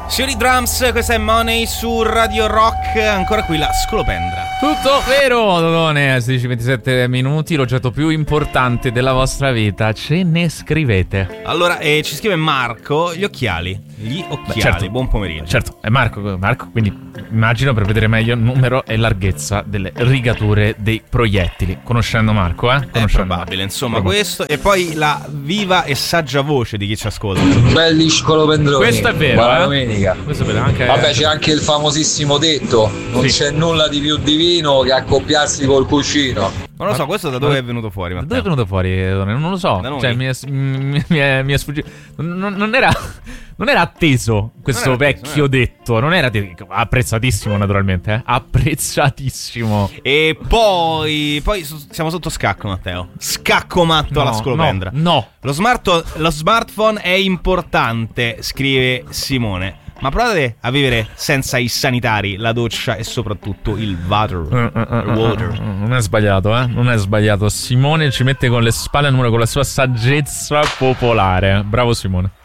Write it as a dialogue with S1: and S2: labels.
S1: Signori Drums, questa è Money su Radio Rock. Ancora qui la scolopendra.
S2: Tutto vero, Dodone. 16:27 minuti. L'oggetto più importante della vostra vita. Ce ne scrivete.
S1: Allora, ci scrive Marco. Gli occhiali. Beh,
S2: certo.
S1: Buon pomeriggio.
S2: Certo, è Marco, quindi immagino, per vedere meglio il numero e larghezza delle rigature dei proiettili. Conoscendo Marco,
S1: È probabile, insomma, questo. E poi la viva e saggia voce di chi ci ascolta.
S3: Belli scolopendroni.
S2: Questo è vero.
S3: Buona domenica.
S2: Questo è vero anche.
S3: Vabbè, c'è anche il famosissimo detto: non c'è nulla di più divino che accoppiarsi col cuscino.
S1: Non lo so, questo da dove è venuto fuori, Matteo?
S2: Da dove è venuto fuori? Non lo so. Cioè, mi è sfuggito. Non era atteso questo vecchio detto. Non era apprezzatissimo, naturalmente. Apprezzatissimo.
S1: E poi siamo sotto scacco, Matteo. Scacco matto alla scolopendra.
S2: No.
S1: Lo smartphone è importante, scrive Simone. Ma provate a vivere senza i sanitari, la doccia e soprattutto il water.
S2: Non è sbagliato, Non è sbagliato. Simone ci mette con le spalle al muro con la sua saggezza popolare. Bravo Simone.